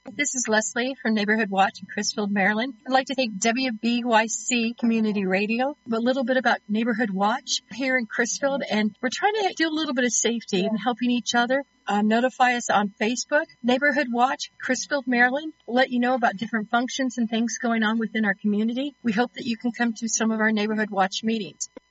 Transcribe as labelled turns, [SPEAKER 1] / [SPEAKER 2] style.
[SPEAKER 1] This is Leslie from Neighborhood Watch in Crisfield, Maryland. I'd like to thank WBYC Community Radio. A little bit about Neighborhood Watch here in Crisfield, and we're trying to do a little bit of safety and helping each other. Notify us on Facebook, Neighborhood Watch, Crisfield, Maryland. We'll let you know about different functions and things going on within our community. We hope that you can come to some of our Neighborhood Watch meetings.